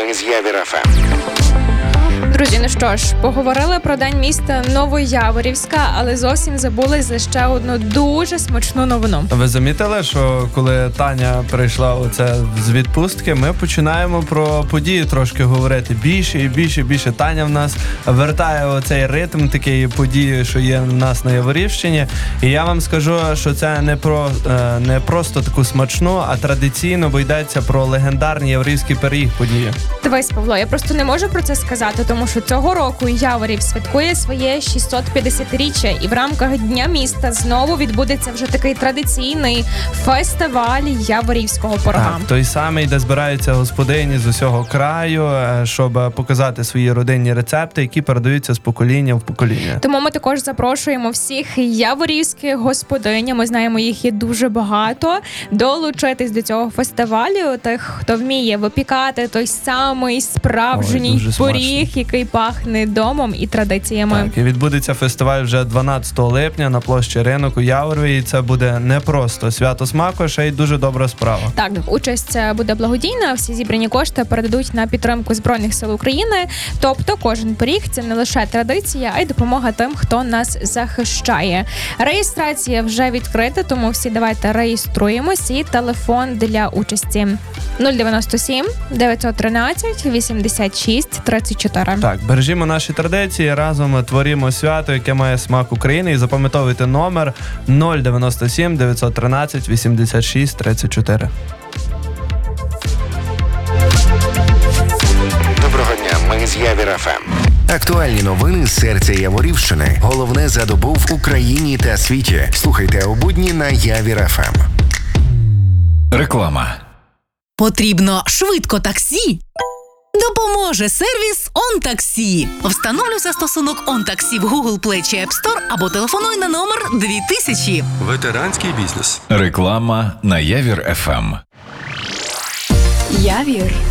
Ми з Явір ФМ. Друзі, ну що ж, поговорили про День міста Новояворівська, але зовсім забули за ще одну дуже смачну новину. Ви замітили, що коли Таня прийшла з відпустки, ми починаємо про події трошки говорити більше і більше. Таня в нас вертає оцей ритм такої події, що є в нас на Яворівщині. І я вам скажу, що це не просто таку смачну, а традиційно, бо йдеться про легендарні яворівські пиріг події. Дивись, Павло, я просто не можу про це сказати, тому що цього року Яворів святкує своє 650-річчя, і в рамках Дня міста знову відбудеться вже такий традиційний фестиваль яворівського пирога. Так, той самий, де збираються господині з усього краю, щоб показати свої родинні рецепти, які передаються з покоління в покоління. Тому ми також запрошуємо всіх яворівських господинь, ми знаємо, їх є дуже багато, долучитись до цього фестивалю, тих, хто вміє випікати той самий справжній пиріг, який пахне домом і традиціями. Так, і відбудеться фестиваль вже 12 липня на площі Ринок у Яворові, і це буде не просто свято смаку, а ще й дуже добра справа. Так, участь буде благодійна, всі зібрані кошти передадуть на підтримку Збройних сил України, тобто кожен пиріг – це не лише традиція, а й допомога тим, хто нас захищає. Реєстрація вже відкрита, тому всі давайте реєструємось, і телефон для участі 097 913 86 34. Так, бережімо наші традиції, разом творимо свято, яке має смак України, і запам'ятовуйте номер 097 913 86 34. Доброго дня, ми з Явір ФМ. Актуальні новини з серця Яворівщини. Головне за добу в Україні та світі. Слухайте у будні на Явір ФМ. Реклама. Потрібно швидко таксі? Допоможе сервіс OnTaxi. Встановлюй застосунок OnTaxi в Google Play чи App Store або телефонуй на номер 2000. Ветеранський бізнес. Реклама на Явір ФМ. Явір